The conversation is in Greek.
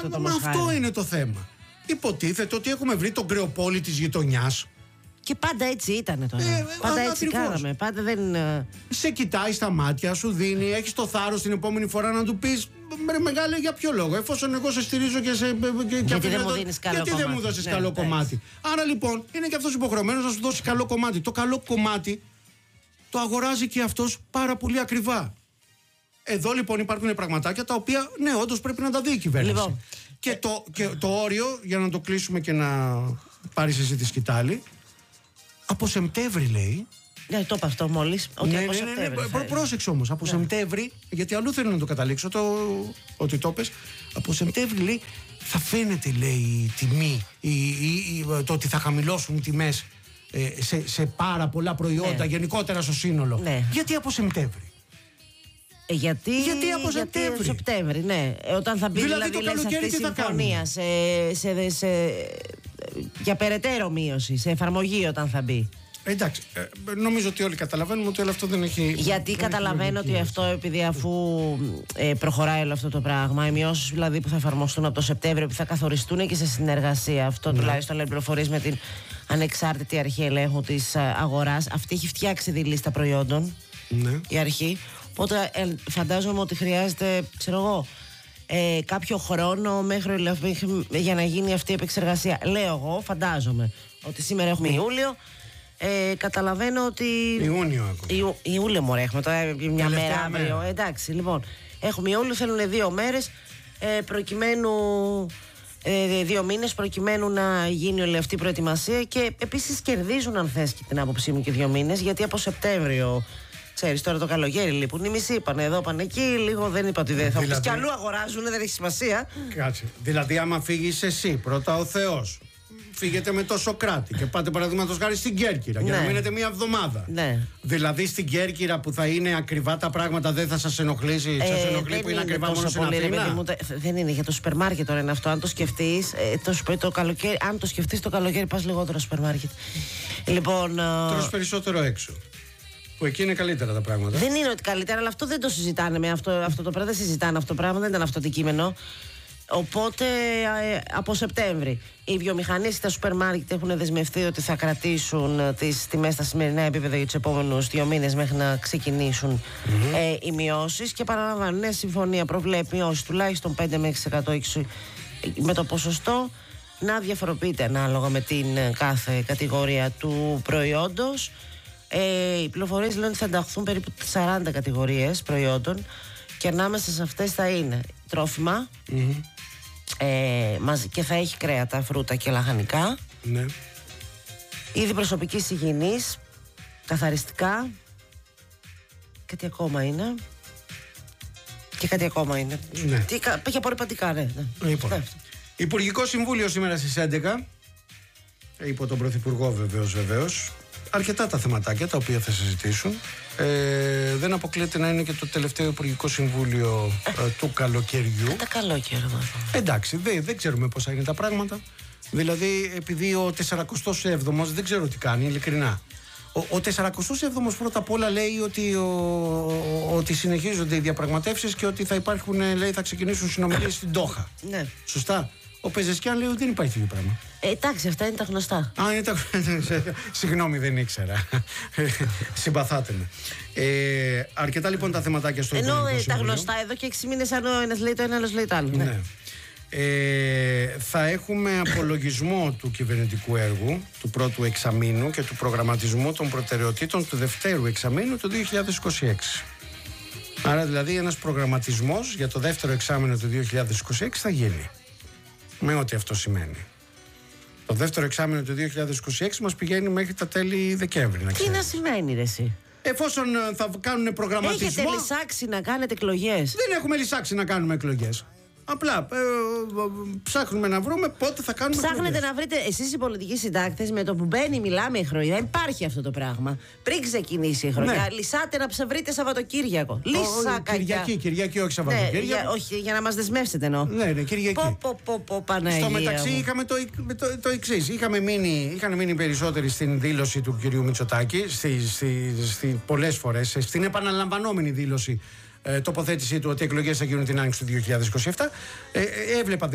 αυτό το μοσχάρι. Αυτό είναι το θέμα. Υποτίθεται ότι έχουμε βρει τον κρεοπόλη της γειτονιάς. Και πάντα έτσι ήταν τώρα. Πάντα έτσι ακριβώς. κάναμε. Πάντα δεν. Σε κοιτάει στα μάτια, σου δίνει, έχεις το θάρρος την επόμενη φορά να του πεις μεγάλε, για ποιο λόγο, εφόσον εγώ σε στηρίζω και σε. Γιατί δεν μου δίνεις καλό γιατί κομμάτι. δεν μου δώσεις Ναι, καλό εντάξει. κομμάτι. Άρα λοιπόν είναι και αυτός υποχρεωμένος να σου δώσει καλό κομμάτι. Το καλό κομμάτι το αγοράζει και αυτός πάρα πολύ ακριβά. Εδώ λοιπόν υπάρχουν πραγματάκια τα οποία ναι, όντως πρέπει να τα δει η κυβέρνηση. Λοιπόν. Και το όριο, για να το κλείσουμε και να πάρεις εσύ τη σκητάλη, από Σεπτέμβρη λέει. Ναι, το είπα αυτό μόλις. Ότι από Σεπτέμβρη. Πρόσεξε όμως, από Σεπτέμβρη, γιατί αλλού θέλω να το καταλήξω, ότι το πες. Από Σεπτέμβρη λέει, θα φαίνεται λέει η τιμή, το ότι θα χαμηλώσουν οι τιμές σε πάρα πολλά προϊόντα, γενικότερα στο σύνολο. Ναι. Γιατί από Σεπτέμβρη. Γιατί από Σεπτέμβρη. Ναι. Όταν θα μπει Δηλαδή το καλοκαίρι τι θα συμφωνία για περαιτέρω μείωση, σε εφαρμογή όταν θα μπει. Εντάξει, νομίζω ότι όλοι καταλαβαίνουμε ότι όλο αυτό δεν έχει. Γιατί καταλαβαίνω ότι αυτό, επειδή αφού προχωράει όλο αυτό το πράγμα, οι μειώσεις δηλαδή που θα εφαρμοστούν από το Σεπτέμβριο, που θα καθοριστούν και σε συνεργασία, αυτό τουλάχιστον λέει πληροφορίες με την ανεξάρτητη αρχή ελέγχου της αγοράς, αυτή έχει φτιάξει τη λίστα προϊόντων, η αρχή. Οπότε φαντάζομαι ότι χρειάζεται, ξέρω εγώ, κάποιο χρόνο για να γίνει αυτή η επεξεργασία. Λέω εγώ, φαντάζομαι ότι σήμερα έχουμε Ιούλιο. Καταλαβαίνω ότι. Ιούνιο ακόμα. Ιούλιο μωρέ, έχουμε τώρα μια μέρα αύριο. Εντάξει, λοιπόν. Έχουμε Ιούλιο, θέλουν 2 μέρες προκειμένου. 2 μήνες προκειμένου να γίνει όλη αυτή η προετοιμασία. Και επίσης κερδίζουν, αν θες, και την άποψή μου, και 2 μήνες, γιατί από Σεπτέμβριο. Ξέρεις, τώρα το καλοκαίρι λείπουν. Οι μισοί είπαν εδώ, πάνε εκεί. Λίγο δεν είπα ότι δεν θα πεις. Κι αλλού αγοράζουν, δεν έχει σημασία. Κάτσε. Δηλαδή, άμα φύγεις εσύ, πρώτα ο Θεός, φύγετε με το Σοκράτη και πάτε παραδείγματος χάρη στην Κέρκυρα για να μείνετε μια εβδομάδα. Ναι. Δηλαδή στην Κέρκυρα που θα είναι ακριβά τα πράγματα δεν θα σας ενοχλήσει. Σας ενοχλεί που είναι ακριβά μόνο στην Αθήνα. Δεν είναι για το σούπερ μάρκετ τώρα είναι αυτό. Αν το σκεφτείς, το καλοκαίρι, αν το σκεφτείς το καλοκαίρι, πας λιγότερο στο σούπερ μάρκετ. Λοιπόν. Τρως περισσότερο έξω. Που εκεί είναι καλύτερα τα πράγματα. Δεν είναι ότι καλύτερα, αλλά αυτό δεν το συζητάνε με αυτό το πράγμα. Δεν συζητάνε αυτό το πράγμα, δεν ήταν αυτό το κείμενο. Οπότε από Σεπτέμβρη οι βιομηχανίες και τα σούπερ μάρκετ έχουν δεσμευτεί ότι θα κρατήσουν τις τιμές στα σημερινά επίπεδα για τους επόμενους 2 μήνες μέχρι να ξεκινήσουν οι μειώσεις. Και παραλαμβάνω, νέα συμφωνία προβλέπει μειώσεις τουλάχιστον 5 με 6% με το ποσοστό να διαφοροποιείται ανάλογα με την κάθε κατηγορία του προϊόντος. Οι πληροφορίες λένε ότι θα ενταχθούν περίπου 40 κατηγορίες προϊόντων και ανάμεσα σε αυτές θα είναι τρόφιμα και θα έχει κρέατα, φρούτα και λαχανικά, είδη προσωπικής υγιεινής, καθαριστικά, κάτι ακόμα είναι και κάτι ακόμα είναι και απορριπαντικά, Λοιπόν, Υπουργικό Συμβούλιο σήμερα στις 11 υπό τον Πρωθυπουργό βεβαίως. Αρκετά τα θεματάκια τα οποία θα συζητήσουν. Δεν αποκλείεται να είναι και το τελευταίο Υπουργικό Συμβούλιο του καλοκαιριού. Τα καλοκαίρια. Εντάξει, δεν ξέρουμε πώς θα είναι τα πράγματα. Δηλαδή, επειδή ο 47ος δεν ξέρω τι κάνει, ειλικρινά. Ο 47ος πρώτα απ' όλα λέει ότι συνεχίζονται οι διαπραγματεύσεις και ότι θα υπάρχουν, λέει, θα ξεκινήσουν συνομιλίες στην Ντόχα. Ναι. Σωστά. Ο Πεζεσκιάν λέει ότι δεν υπάρχει τέτοιο πράγμα. Εντάξει, αυτά είναι τα γνωστά. Είναι τα γνωστά. Συγγνώμη, δεν ήξερα. Συμπαθάτε με. Αρκετά λοιπόν τα θεματάκια στο Υπουργικό Συμβούλιο. Ενώ τα γνωστά εδώ και 6 μήνες, αν ο ένας λέει το ένα, άλλος λέει το άλλο. Ναι. Θα έχουμε απολογισμό του κυβερνητικού έργου του πρώτου εξαμήνου και του προγραμματισμού των προτεραιοτήτων του δευτέρου εξαμήνου του 2026. Άρα δηλαδή ένας προγραμματισμός για το δεύτερο εξάμηνο του 2026 θα γίνει. Με ό,τι αυτό σημαίνει. Το δεύτερο εξάμηνο του 2026 μας πηγαίνει μέχρι τα τέλη Δεκέμβρη. Τι να σημαίνει ρε εσύ? Εφόσον θα κάνουν προγραμματισμό. Έχετε λυσάξει να κάνετε εκλογές? Δεν έχουμε λυσάξει να κάνουμε εκλογές. Απλά ψάχνουμε να βρούμε πότε θα κάνουμε. Ψάχνετε να βρείτε εσείς οι πολιτικοί συντάκτες, με το που μπαίνει, μιλάμε η χρονιά. Δεν υπάρχει αυτό το πράγμα. Πριν ξεκινήσει η χρονιά, ναι. Λυσάτε να βρείτε Σαββατοκύριακο. Κυριακή, όχι Σαββατοκύριακο. Ναι, όχι, για να μας δεσμεύσετε εννοώ. Ναι, Κυριακή. Παναγία. Στο μεταξύ είχαμε το εξής. Είχαν μείνει περισσότεροι στην δήλωση του κυρίου Μητσοτάκη, πολλές φορές, στην επαναλαμβανόμενη δήλωση. Τοποθέτησή του ότι οι εκλογές θα γίνουν την άνοιξη του 2027. Έβλεπα